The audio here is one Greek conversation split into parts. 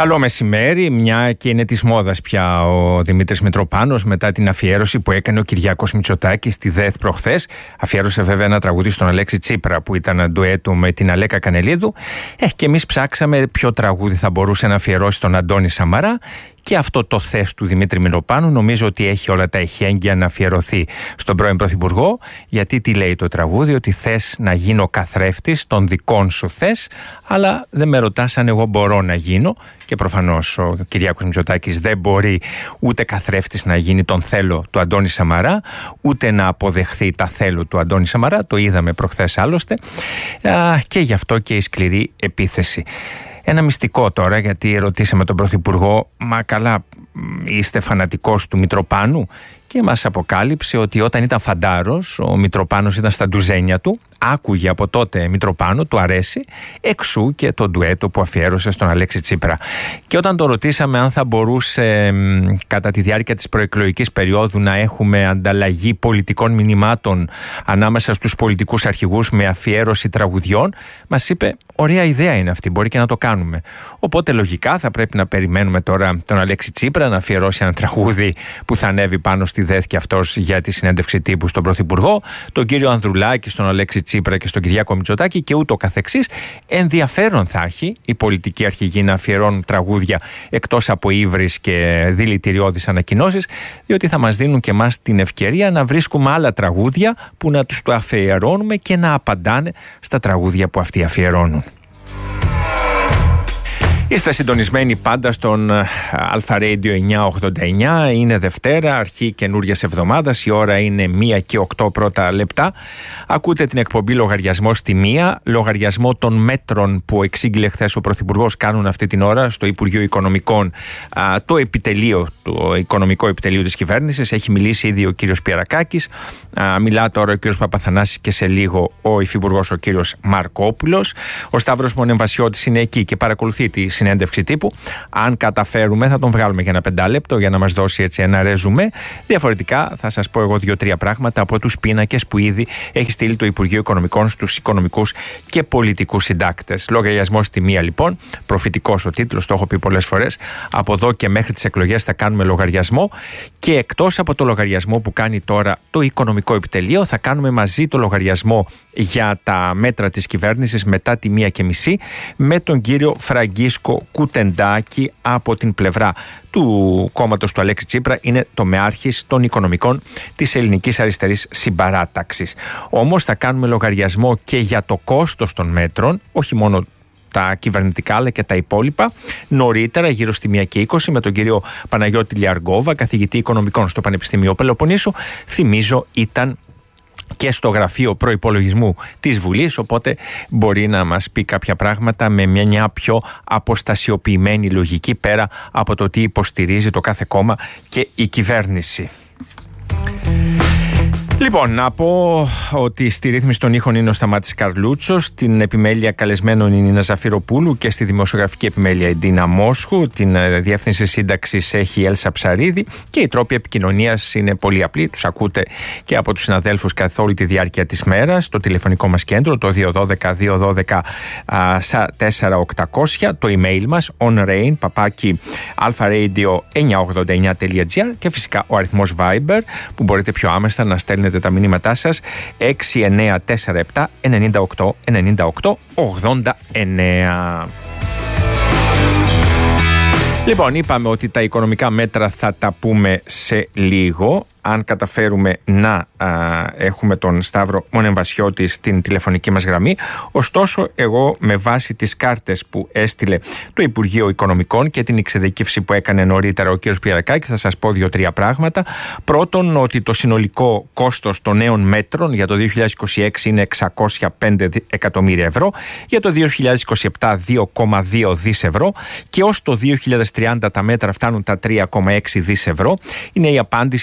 Καλό μεσημέρι, μια και είναι της μόδας πια ο Δημήτρης Μητροπάνος μετά την αφιέρωση που έκανε ο Κυριάκος Μητσοτάκης στη ΔΕΘ προχθές. Αφιέρωσε βέβαια ένα τραγούδι στον Αλέξη Τσίπρα που ήταν ντουέτο με την Αλέκα Κανελίδου. Και εμείς ψάξαμε ποιο τραγούδι θα μπορούσε να αφιερώσει τον Αντώνη Σαμαρά. Και αυτό το θες του Δημήτρη Μητροπάνου νομίζω ότι έχει όλα τα εχέγγυα να αφιερωθεί στον πρώην Πρωθυπουργό, γιατί τι λέει το τραγούδι, ότι θες να γίνω καθρέφτης των δικών σου θες, αλλά δεν με ρωτάς αν εγώ μπορώ να γίνω. Και προφανώς ο Κυριάκος Μητσοτάκης δεν μπορεί ούτε καθρέφτης να γίνει τον θέλω του Αντώνη Σαμαρά, ούτε να αποδεχθεί τα θέλω του Αντώνη Σαμαρά, το είδαμε προχθές άλλωστε, και γι' αυτό και η σκληρή επίθεση. Ένα μυστικό τώρα, γιατί ρωτήσαμε τον Πρωθυπουργό, μα καλά είστε φανατικός του Μητροπάνου? Και μας αποκάλυψε ότι όταν ήταν φαντάρος, ο Μητροπάνος ήταν στα ντουζένια του, άκουγε από τότε Μητροπάνο, του αρέσει, εξού και το ντουέτο που αφιέρωσε στον Αλέξη Τσίπρα. Και όταν το ρωτήσαμε αν θα μπορούσε κατά τη διάρκεια της προεκλογικής περίοδου να έχουμε ανταλλαγή πολιτικών μηνυμάτων ανάμεσα στους πολιτικούς αρχηγούς με αφιέρωση τραγουδιών, μας είπε ωραία ιδέα είναι αυτή, μπορεί και να το κάνουμε. Οπότε λογικά θα πρέπει να περιμένουμε τώρα τον Αλέξη Τσίπρα να αφιερώσει ένα τραγούδι που θα ανέβει πάνω στη ΔΕΘ και αυτός για τη συνέντευξη τύπου στον Πρωθυπουργό, τον κύριο Ανδρουλάκη, στον Αλέξη Τσίπρα και στον Κυριάκο Μητσοτάκη και ούτω καθεξής. Ενδιαφέρον θα έχει οι πολιτικοί αρχηγοί να αφιερώνουν τραγούδια εκτός από ύβρις και δηλητηριώδεις ανακοινώσεις, διότι θα μας δίνουν και εμάς την ευκαιρία να βρίσκουμε άλλα τραγούδια που να τους το αφιερώνουμε και να απαντάνε στα τραγούδια που αυτοί αφιερώνουν. Είστε συντονισμένοι πάντα στον Αλφα Radio 989, είναι Δευτέρα, αρχή καινούριας εβδομάδας, η ώρα είναι 1 και 8 πρώτα λεπτά. Ακούτε την εκπομπή Λογαριασμό στη Μία, λογαριασμό των μέτρων που εξήγηλε χθες ο Πρωθυπουργός κάνουν αυτή την ώρα στο Υπουργείο Οικονομικών, το επιτελείο, το οικονομικό επιτελείο της κυβέρνησης. Έχει μιλήσει ήδη ο κύριος Πιερακάκης, μιλά τώρα ο κύριος Παπαθανάσης και σε λίγο ο υφυπουργός ο κύριος Μαρκόπουλος. Ο Σταύρος Μονεμβασιώτης είναι εκεί και παρακολουθεί τη συνέντευξη τύπου. Αν καταφέρουμε θα τον βγάλουμε για ένα 5 λεπτό για να μας δώσει έτσι ένα ρεζουμέ. Διαφορετικά θα σας πω εγώ 2-3 πράγματα από τους πίνακες που ήδη έχει στείλει το Υπουργείο Οικονομικών στους οικονομικούς και πολιτικούς συντάκτες. Λογαριασμός στη Μία λοιπόν, προφητικός ο τίτλος, το έχω πει πολλές φορές. Από εδώ και μέχρι τις εκλογές θα κάνουμε λογαριασμό και εκτός από το λογαριασμό που κάνει τώρα το Οικονομικό Επιτελείο θα κάνουμε μαζί το λογαριασμό για τα μέτρα της κυβέρνησης μετά τη 1:30 με τον κύριο Φραγκίσκο Κουτεντάκη από την πλευρά του κόμματος του Αλέξη Τσίπρα, είναι τομεάρχης των οικονομικών της Ελληνικής Αριστερής Συμπαράταξης. Όμως θα κάνουμε λογαριασμό και για το κόστος των μέτρων, όχι μόνο τα κυβερνητικά αλλά και τα υπόλοιπα, νωρίτερα γύρω στη 1:20 με τον κύριο Παναγιώτη Λιαργόβα, καθηγητή οικονομικών στο Πανεπιστήμιο Πελοποννήσου. Θυμίζω ήταν και στο γραφείο προϋπολογισμού της Βουλής, οπότε μπορεί να μας πει κάποια πράγματα με μια πιο αποστασιοποιημένη λογική πέρα από το τι υποστηρίζει το κάθε κόμμα και η κυβέρνηση. Λοιπόν, να πω ότι στη ρύθμιση των ήχων είναι ο Σταμάτης Καρλούτσος, στην επιμέλεια καλεσμένων είναι η Νίνα Ζαφυροπούλου και στη δημοσιογραφική επιμέλεια η Ντίνα Μόσχου, την διεύθυνση σύνταξης έχει η Έλσα Ψαρίδη και οι τρόποι επικοινωνίας είναι πολύ απλοί. Τους ακούτε και από τους συναδέλφους καθ' όλη τη διάρκεια της μέρας, το τηλεφωνικό μας κέντρο, το 212-212-4-800, το email μας onrain@alfaradio989.gr και φυσικά ο αριθμός Viber που μπορείτε πιο άμεσα να στέλνετε τα μηνύματά σας 6947 98 98 89. Λοιπόν, είπαμε ότι τα οικονομικά μέτρα θα τα πούμε σε λίγο. Αν καταφέρουμε να έχουμε τον Σταύρο Μονεμβασιώτη στην τηλεφωνική μας γραμμή. Ωστόσο, εγώ με βάση τις κάρτες που έστειλε το Υπουργείο Οικονομικών και την εξειδίκευση που έκανε νωρίτερα ο κ. Πιερακάκης, θα σας πω 2-3 πράγματα. Πρώτον, ότι το συνολικό κόστος των νέων μέτρων για το 2026 είναι 605 εκατομμύρια ευρώ, για το 2027 2,2 δις ευρώ και ως το 2030 τα μέτρα φτάνουν τα 3,6 δις ευρώ. Είναι η απάντηση της κυβέρνησης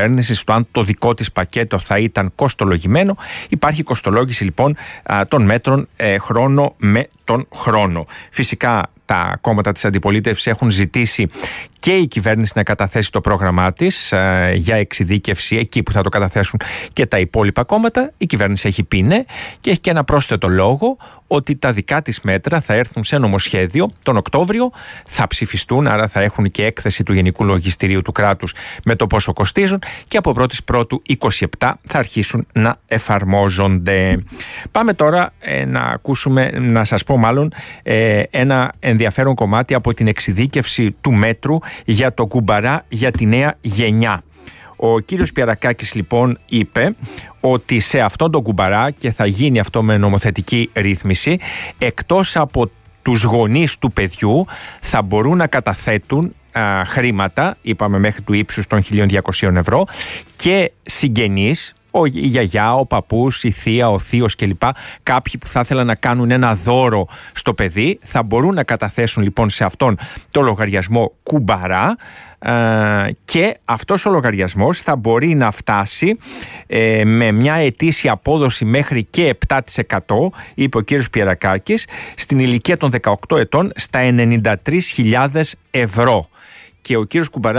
κυβέρνησης στο αν το δικό της πακέτο θα ήταν κοστολογημένο. Υπάρχει κοστολόγηση λοιπόν των μέτρων χρόνο με τον χρόνο. Φυσικά τα κόμματα της αντιπολίτευσης έχουν ζητήσει και η κυβέρνηση να καταθέσει το πρόγραμμά της για εξειδίκευση εκεί που θα το καταθέσουν και τα υπόλοιπα κόμματα. Η κυβέρνηση έχει πει ναι και έχει και ένα πρόσθετο λόγο, ότι τα δικά της μέτρα θα έρθουν σε νομοσχέδιο τον Οκτώβριο, θα ψηφιστούν, άρα θα έχουν και έκθεση του Γενικού Λογιστηρίου του κράτους με το πόσο κοστίζουν και από 1η Πρώτου 27 θα αρχίσουν να εφαρμόζονται. Πάμε τώρα να σας πω μάλλον ένα ενδιαφέρον κομμάτι από την εξειδίκευση του μέτρου για το κουμπαρά για τη νέα γενιά. Ο κύριος Πιαρακάκης λοιπόν είπε ότι σε αυτόν τον κουμπαρά, και θα γίνει αυτό με νομοθετική ρύθμιση, εκτός από τους γονείς του παιδιού θα μπορούν να καταθέτουν χρήματα, είπαμε μέχρι του ύψους των 1.200 ευρώ, και συγγενείς, η γιαγιά, ο παππούς, η θεία, ο θείος κλπ. Κάποιοι που θα ήθελαν να κάνουν ένα δώρο στο παιδί θα μπορούν να καταθέσουν λοιπόν σε αυτόν το λογαριασμό κουμπαρά, και αυτός ο λογαριασμός θα μπορεί να φτάσει με μια ετήσια απόδοση μέχρι και 7%, είπε ο κύριος Πιερακάκης, στην ηλικία των 18 ετών στα 93.000 ευρώ. Και ο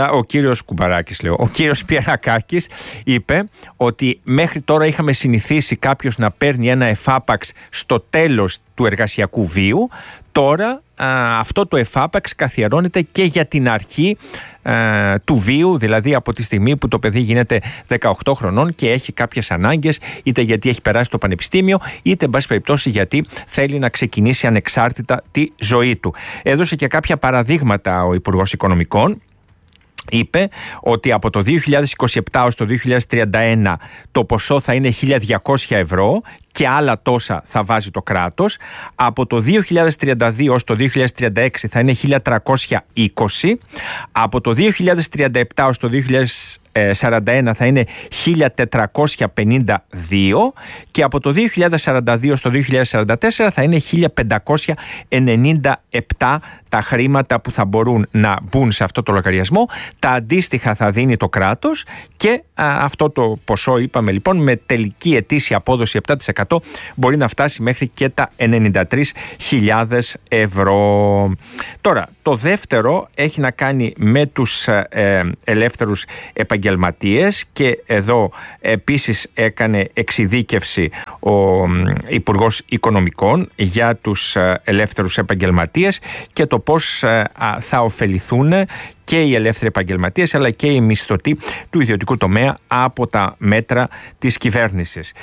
κύριος Πιερακάκης είπε ότι μέχρι τώρα είχαμε συνηθίσει κάποιος να παίρνει ένα εφάπαξ στο τέλος του εργασιακού βίου. Τώρα αυτό το εφάπαξ καθιερώνεται και για την αρχή του βίου, δηλαδή από τη στιγμή που το παιδί γίνεται 18 χρονών και έχει κάποιες ανάγκες, είτε γιατί έχει περάσει το πανεπιστήμιο, είτε εν πάση περιπτώσει γιατί θέλει να ξεκινήσει ανεξάρτητα τη ζωή του. Έδωσε και κάποια παραδείγματα ο Υπουργός Οικονομικών. Είπε ότι από το 2027 ως το 2031 το ποσό θα είναι 1.200 ευρώ και άλλα τόσα θα βάζει το κράτος. Από το 2032 ως το 2036 θα είναι 1.320. Από το 2037 ως το 2041 θα είναι 1.452 και από το 2042 στο 2044 θα είναι 1.597 τα χρήματα που θα μπορούν να μπουν σε αυτό το λογαριασμό. Τα αντίστοιχα θα δίνει το κράτος και αυτό το ποσό, είπαμε λοιπόν, με τελική ετήσια απόδοση 7% μπορεί να φτάσει μέχρι και τα 93.000 ευρώ. Τώρα, το δεύτερο έχει να κάνει με τους ελεύθερους επαγγελματίες και εδώ επίσης έκανε εξειδίκευση ο Υπουργός Οικονομικών για τους ελεύθερους επαγγελματίες και το πώς θα ωφεληθούν και οι ελεύθεροι επαγγελματίες αλλά και οι μισθωτοί του ιδιωτικού τομέα από τα μέτρα της κυβέρνησης.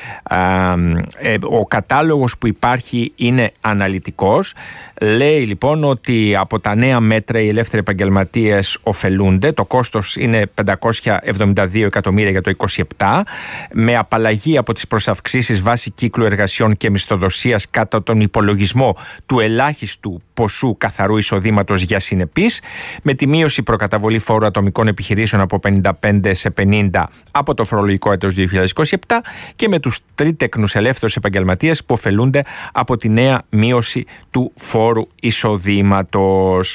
Ο κατάλογος που υπάρχει είναι αναλυτικός. Λέει λοιπόν ότι από τα νέα μέτρα οι ελεύθεροι επαγγελματίες ωφελούνται. Το κόστος είναι 572 εκατομμύρια για το 27, με απαλλαγή από τις προσαυξήσεις βάση κύκλου εργασιών και μισθοδοσίας κατά τον υπολογισμό του ελάχιστου ποσού καθαρού εισοδήματος για συνεπείς, με τη μείωση προκαταβολή φόρου ατομικών επιχειρήσεων από 55 σε 50 από το φορολογικό έτος 2027 και με τους τρίτεκνους ελεύθερους επαγγελματίες που ωφελούνται από τη νέα μείωση του φόρου εισοδήματος.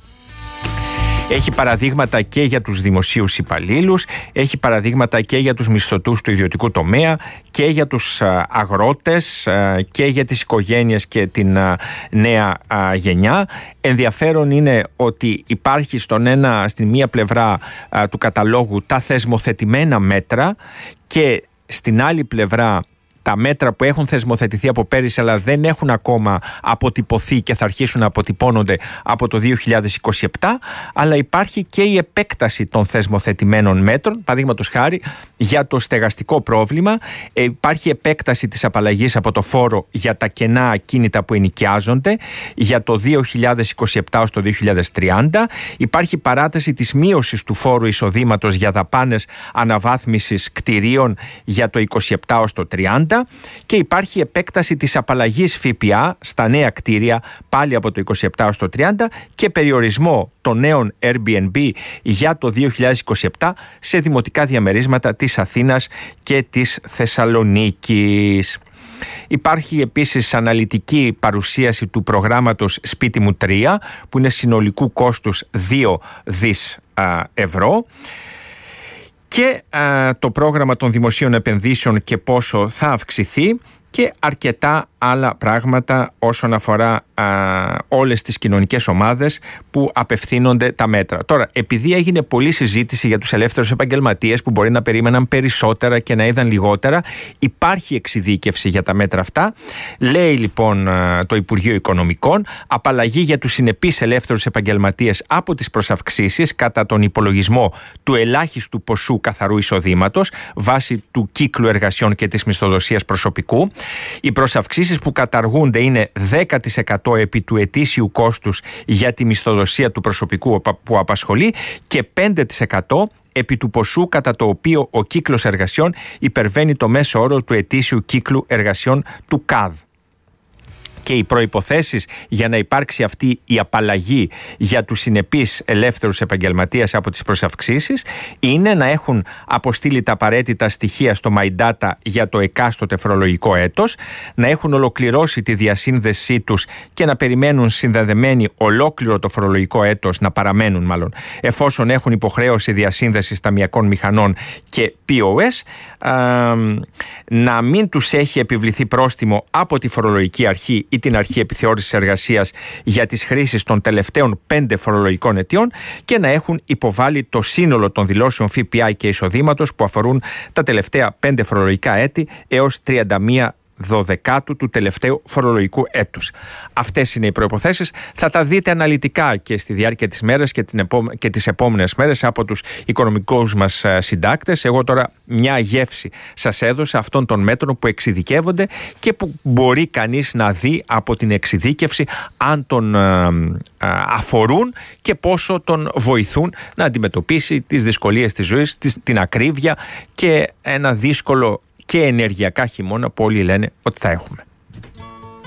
Έχει παραδείγματα και για τους δημοσίους υπαλλήλους, έχει παραδείγματα και για τους μισθωτούς του ιδιωτικού τομέα και για τους αγρότες και για τις οικογένειες και την νέα γενιά. Ενδιαφέρον είναι ότι υπάρχει στην μία πλευρά του καταλόγου τα θεσμοθετημένα μέτρα και στην άλλη πλευρά τα μέτρα που έχουν θεσμοθετηθεί από πέρυσι αλλά δεν έχουν ακόμα αποτυπωθεί και θα αρχίσουν να αποτυπώνονται από το 2027, αλλά υπάρχει και η επέκταση των θεσμοθετημένων μέτρων. Παραδείγματος χάρη για το στεγαστικό πρόβλημα υπάρχει επέκταση της απαλλαγής από το φόρο για τα κενά ακίνητα που ενοικιάζονται για το 2027 ως το 2030. Υπάρχει παράταση της μείωσης του φόρου εισοδήματος για δαπάνες αναβάθμισης κτηρίων για το 27 ως το 30. Και υπάρχει επέκταση της απαλλαγής ΦΠΑ στα νέα κτίρια πάλι από το 27 ως το 30 και περιορισμό των νέων Airbnb για το 2027 σε δημοτικά διαμερίσματα της Αθήνας και της Θεσσαλονίκης. Υπάρχει επίσης αναλυτική παρουσίαση του προγράμματος Σπίτι μου 3 που είναι συνολικού κόστους 2 δις ευρώ. και το πρόγραμμα των δημοσίων επενδύσεων και πόσο θα αυξηθεί και αρκετά άλλα πράγματα όσον αφορά όλες τις κοινωνικές ομάδες που απευθύνονται τα μέτρα. Τώρα, επειδή έγινε πολλή συζήτηση για τους ελεύθερους επαγγελματίες που μπορεί να περίμεναν περισσότερα και να είδαν λιγότερα, υπάρχει εξειδίκευση για τα μέτρα αυτά. Λέει λοιπόν το Υπουργείο Οικονομικών απαλλαγή για τους συνεπείς ελεύθερους επαγγελματίες από τις προσαυξήσεις κατά τον υπολογισμό του ελάχιστου ποσού καθαρού εισοδήματος βάσει του κύκλου εργασιών και της μισθοδοσίας προσωπικού. Οι προσαυξήσεις που καταργούνται είναι 10% επί του ετήσιου κόστους για τη μισθοδοσία του προσωπικού που απασχολεί και 5% επί του ποσού κατά το οποίο ο κύκλος εργασιών υπερβαίνει το μέσο όρο του ετήσιου κύκλου εργασιών του ΚΑΔ. Και οι προϋποθέσεις για να υπάρξει αυτή η απαλλαγή για τους συνεπείς ελεύθερους επαγγελματίες από τις προσαυξήσεις είναι να έχουν αποστείλει τα απαραίτητα στοιχεία στο MyData για το εκάστοτε φορολογικό έτος, να έχουν ολοκληρώσει τη διασύνδεσή τους και να περιμένουν συνδεδεμένοι ολόκληρο το φορολογικό έτος, να παραμένουν μάλλον, εφόσον έχουν υποχρέωση διασύνδεσης ταμειακών μηχανών και POS, να μην τους έχει επιβληθεί πρόστιμο από τη φορολογική αρχή ή την αρχή επιθεώρησης εργασίας για τις χρήσεις των τελευταίων 5 φορολογικών ετιών και να έχουν υποβάλει το σύνολο των δηλώσεων ΦΠΑ και εισοδήματος που αφορούν τα τελευταία 5 φορολογικά έτη έως 31 12 του τελευταίου φορολογικού έτους. Αυτές είναι οι προϋποθέσεις. Θα τα δείτε αναλυτικά και στη διάρκεια της μέρας και τις επόμενες μέρες από τους οικονομικούς μας συντάκτες. Εγώ τώρα μια γεύση σας έδωσα αυτών των μέτρων που εξειδικεύονται και που μπορεί κανείς να δει από την εξειδίκευση αν τον αφορούν και πόσο τον βοηθούν να αντιμετωπίσει τις δυσκολίες της ζωής, την ακρίβεια και ένα δύσκολο και ενεργειακά χειμώνα που όλοι λένε ότι θα έχουμε.